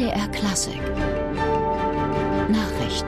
MDR Klassik Nachrichten.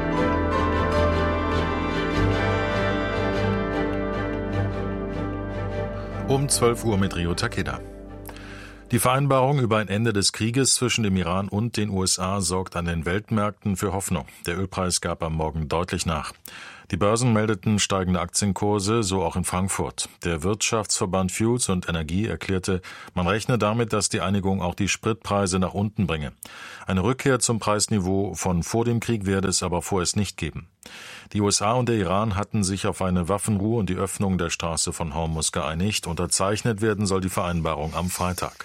Um 12 Uhr mit Rio Takeda. Die Vereinbarung über ein Ende des Krieges zwischen dem Iran und den USA sorgt an den Weltmärkten für Hoffnung. Der Ölpreis gab am Morgen deutlich nach. Die Börsen meldeten steigende Aktienkurse, so auch in Frankfurt. Der Wirtschaftsverband Fuels und Energie erklärte, man rechne damit, dass die Einigung auch die Spritpreise nach unten bringe. Eine Rückkehr zum Preisniveau von vor dem Krieg werde es aber vorerst nicht geben. Die USA und der Iran hatten sich auf eine Waffenruhe und die Öffnung der Straße von Hormuz geeinigt. Unterzeichnet werden soll die Vereinbarung am Freitag.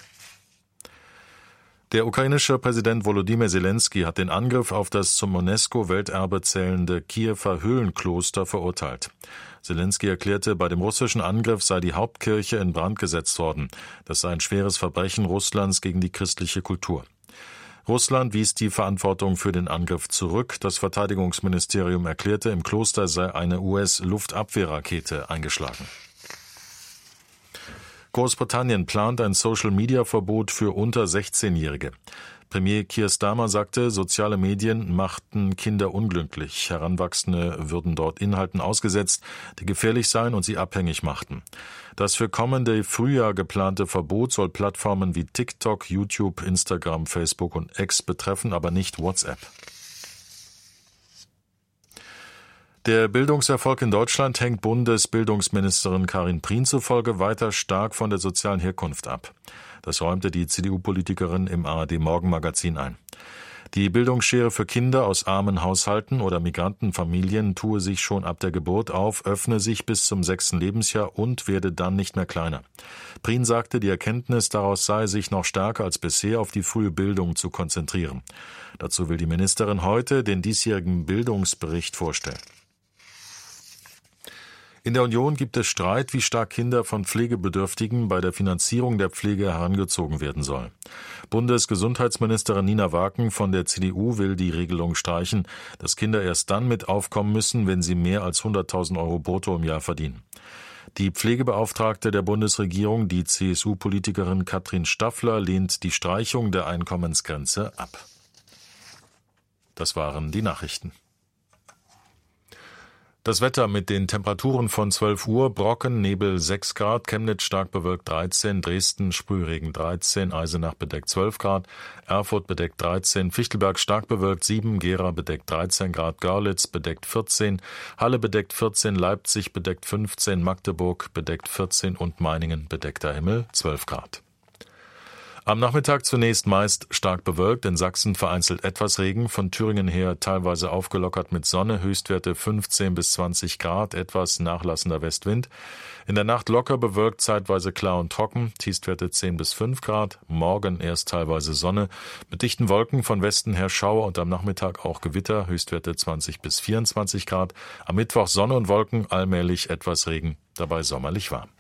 Der ukrainische Präsident Volodymyr Zelensky hat den Angriff auf das zum UNESCO-Welterbe zählende Kiewer Höhlenkloster verurteilt. Zelensky erklärte, bei dem russischen Angriff sei die Hauptkirche in Brand gesetzt worden. Das sei ein schweres Verbrechen Russlands gegen die christliche Kultur. Russland wies die Verantwortung für den Angriff zurück. Das Verteidigungsministerium erklärte, im Kloster sei eine US-Luftabwehrrakete eingeschlagen. Großbritannien plant ein Social-Media-Verbot für unter 16-Jährige. Premier Keir Starmer sagte, soziale Medien machten Kinder unglücklich. Heranwachsende würden dort Inhalten ausgesetzt, die gefährlich seien und sie abhängig machten. Das für kommende Frühjahr geplante Verbot soll Plattformen wie TikTok, YouTube, Instagram, Facebook und X betreffen, aber nicht WhatsApp. Der Bildungserfolg in Deutschland hängt Bundesbildungsministerin Karin Prien zufolge weiter stark von der sozialen Herkunft ab. Das räumte die CDU-Politikerin im ARD-Morgenmagazin ein. Die Bildungsschere für Kinder aus armen Haushalten oder Migrantenfamilien tue sich schon ab der Geburt auf, öffne sich bis zum 6. Lebensjahr und werde dann nicht mehr kleiner. Prien sagte, die Erkenntnis daraus sei, sich noch stärker als bisher auf die frühe Bildung zu konzentrieren. Dazu will die Ministerin heute den diesjährigen Bildungsbericht vorstellen. In der Union gibt es Streit, wie stark Kinder von Pflegebedürftigen bei der Finanzierung der Pflege herangezogen werden sollen. Bundesgesundheitsministerin Nina Waken von der CDU will die Regelung streichen, dass Kinder erst dann mit aufkommen müssen, wenn sie mehr als 100.000 Euro brutto im Jahr verdienen. Die Pflegebeauftragte der Bundesregierung, die CSU-Politikerin Katrin Staffler, lehnt die Streichung der Einkommensgrenze ab. Das waren die Nachrichten. Das Wetter mit den Temperaturen von 12 Uhr, Brocken, Nebel 6 Grad, Chemnitz stark bewölkt 13, Dresden Sprühregen 13, Eisenach bedeckt 12 Grad, Erfurt bedeckt 13, Fichtelberg stark bewölkt 7, Gera bedeckt 13 Grad, Görlitz bedeckt 14, Halle bedeckt 14, Leipzig bedeckt 15, Magdeburg bedeckt 14 und Meiningen bedeckter Himmel 12 Grad. Am Nachmittag zunächst meist stark bewölkt, in Sachsen vereinzelt etwas Regen, von Thüringen her teilweise aufgelockert mit Sonne, Höchstwerte 15 bis 20 Grad, etwas nachlassender Westwind. In der Nacht locker bewölkt, zeitweise klar und trocken, Tiefstwerte 10 bis 5 Grad, morgen erst teilweise Sonne, mit dichten Wolken von Westen her Schauer und am Nachmittag auch Gewitter, Höchstwerte 20 bis 24 Grad, am Mittwoch Sonne und Wolken, allmählich etwas Regen, dabei sommerlich warm.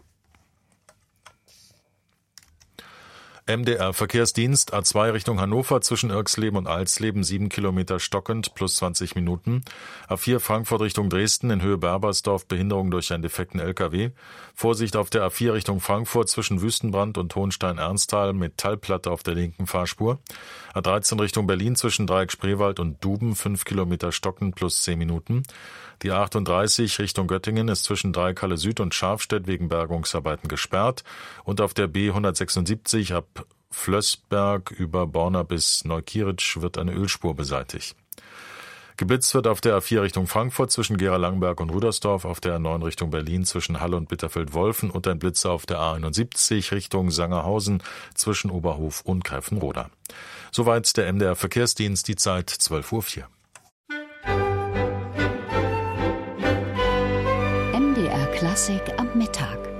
MDR Verkehrsdienst A2 Richtung Hannover zwischen Irxleben und Alsleben 7 Kilometer stockend plus 20 Minuten. A4 Frankfurt Richtung Dresden in Höhe Berbersdorf Behinderung durch einen defekten LKW. Vorsicht auf der A4 Richtung Frankfurt zwischen Wüstenbrand und Hohenstein-Ernsthal mit Metallplatte auf der linken Fahrspur. A13 Richtung Berlin zwischen Dreieck Spreewald und Duben 5 Kilometer stockend plus 10 Minuten. Die A38 Richtung Göttingen ist zwischen Dreieck-Halle Süd und Scharfstedt wegen Bergungsarbeiten gesperrt und auf der B176 ab Flößberg über Borna bis Neukieritsch wird eine Ölspur beseitigt. Geblitzt wird auf der A4 Richtung Frankfurt zwischen Gera-Langenberg und Rüdersdorf, auf der A9 Richtung Berlin zwischen Halle und Bitterfeld-Wolfen und ein Blitzer auf der A71 Richtung Sangerhausen zwischen Oberhof und Greifenroda. Soweit der MDR Verkehrsdienst, die Zeit 12:04 Uhr. MDR Klassik am Mittag.